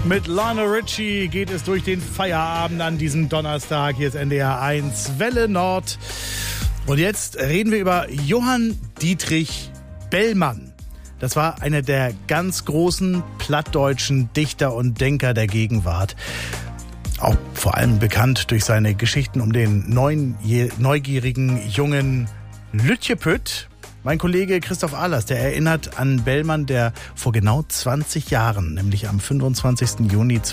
Mit Lionel Richie geht es durch den Feierabend an diesem Donnerstag. Hier ist NDR 1 Welle Nord. Und jetzt reden wir über Johann Dietrich Bellmann. Das war einer der ganz großen plattdeutschen Dichter und Denker der Gegenwart. Auch vor allem bekannt durch seine Geschichten um den neugierigen jungen Lütjepüt. Mein Kollege Christoph Ahlers, der erinnert an Bellmann, der vor genau 20 Jahren, nämlich am 25. Juni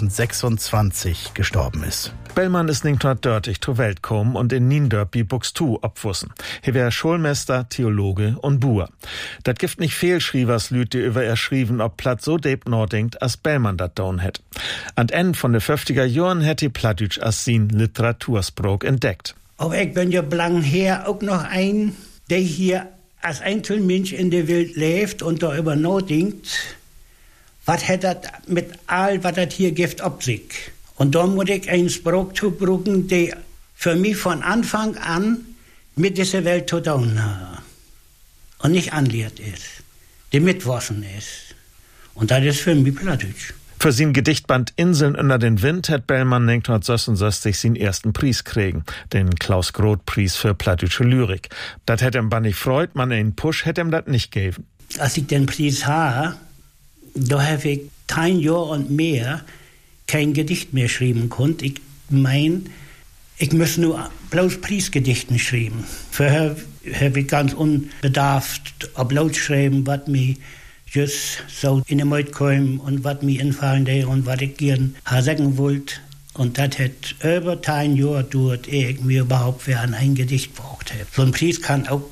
2026, gestorben ist. Bellmann ist 1930 zur Welt gekommen und in Niendorp bei Buxtehude abwussen. Hier wär Schulmeister, Theologe und Buer. Dat gibt nicht viel Schrievers Lüte über er schrieben, ob Platt so deep nachdenkt, als Bellmann dat down hätt. An Ende von de 50er Jahren hätt die Plattdeutsch als sin Literatursprach entdeckt. Aber ich bin ja blang her auch noch ein, der hier als Einzelmensch in der Welt lebt und darüber nachdenkt, was hat das mit all, was das hier gibt, ab sich. Und da muss ich einen Spruch zubrücken, der für mich von Anfang an mit dieser Welt zu tun hat. Und nicht anlehrt ist, der mitwaschen ist. Und das ist für mich Plattdeutsch. Für sein Gedichtband Inseln unter den Wind hat Bellmann 1966 seinen ersten Preis kriegen, den Klaus-Groth-Preis für plattdeutsche Lyrik. Das hätte ihm aber nicht freut, man einen Push hätte ihm das nicht gegeben. Als ich den Preis habe, da habe ich 10 Jahre und mehr kein Gedicht mehr schreiben konnte. Ich mein, ich muss nur bloß Preisgedichten schreiben. Vorher habe ich ganz unbedarft bloß schreiben, was mir just so in den Mund kam und was mir infallen hat und was ich gern sagen wollte. Und das hat über 10 Jahre gedauert, ehe ich mir überhaupt für ein Gedicht braucht habe. So ein Preis kann auch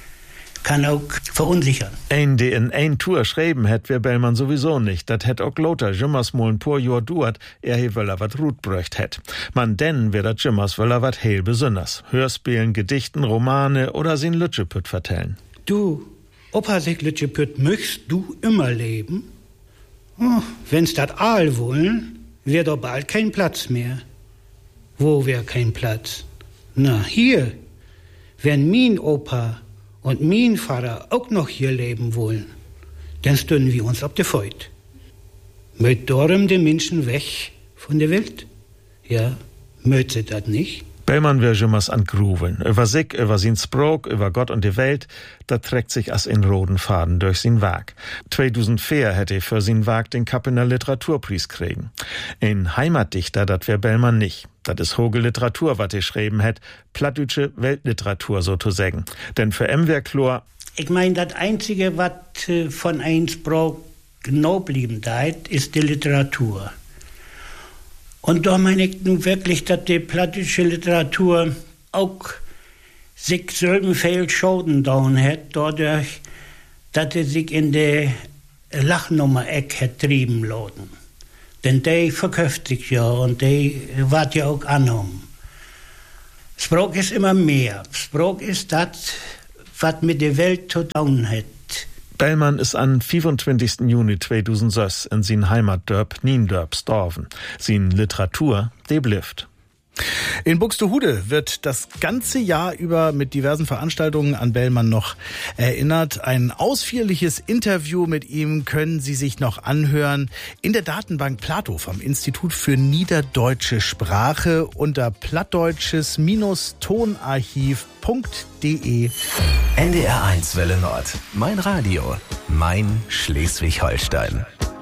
verunsichern. Ein, der in ein Tour schreiben hätt, wär Bellmann sowieso nicht. Dat hätt auch Lothar Jimmers mal ein paar Jahr dauert, he wöller wat Rut bröcht hätt. Man denn wär dat Jimmers wöller wat heil besonders. Hörspielen, Gedichten, Romane oder sin Lütjepüt vertellen. Du, Opa sich Lütjepüt, möchtest du immer leben? Oh, wenn's dat all wollen, wär doch bald kein Platz mehr. Wo wär kein Platz? Na, hier. Wenn mein Opa und mein Vater auch noch hier leben wollen, dann stünden wir uns auf der Feut. Möcht darum die Menschen weg von der Welt? Ja, möcht sie das nicht? Bellmann wär Jimmers an Gruveln. Über sich, über sin Sprog, über Gott und die Welt, da trägt sich as in roten Faden durch sin Werk. 2004 hätte er für sin Werk den Kappener Literaturpreis kriegen. Ein Heimatdichter, dat wär Bellmann nicht. Dat is hoge Literatur, wat er schreiben hätt, plattdeutsche Weltliteratur so zu sagen. Denn für wär klar, ich mein, das Einzige, was von ein Sprog genau blieben deit, ist die Literatur. Und da meine ich nun wirklich, dass die plattdeutsche Literatur auch sich selben viel Schaden down hat, dadurch, dass sie sich in der Lachnummer-Eck hat trieben lassen. Denn die verkauft sich ja und die wird ja auch angenommen. Sprach ist immer mehr. Sprach ist das, was mit der Welt zu tun hat. Bellmann ist am 25. Juni 2006 in sin Heimatdörp Niendorp gestorben. Sin Literatur, die blifft. In Buxtehude wird das ganze Jahr über mit diversen Veranstaltungen an Bellmann noch erinnert. Ein ausführliches Interview mit ihm können Sie sich noch anhören in der Datenbank Plato vom Institut für Niederdeutsche Sprache unter plattdeutsches-tonarchiv.de. NDR 1 Welle Nord. Mein Radio. Mein Schleswig-Holstein.